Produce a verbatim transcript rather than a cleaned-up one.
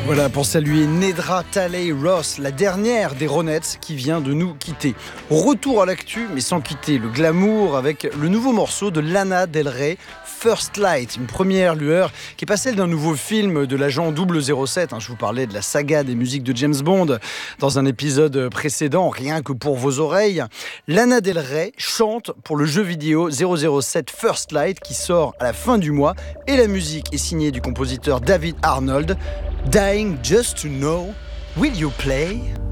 Voilà, pour saluer Nedra Taley Ross, la dernière des Ronettes qui vient de nous quitter. Retour à l'actu, mais sans quitter le glamour, avec le nouveau morceau de Lana Del Rey, First Light, une première lueur qui est pas celle d'un nouveau film de l'agent double zéro sept. Hein, je vous parlais de la saga des musiques de James Bond dans un épisode précédent, rien que pour vos oreilles. Lana Del Rey chante pour le jeu vidéo zéro zéro sept First Light qui sort à la fin du mois et la musique est signée du compositeur David Arnold. Dying just to know, will you play?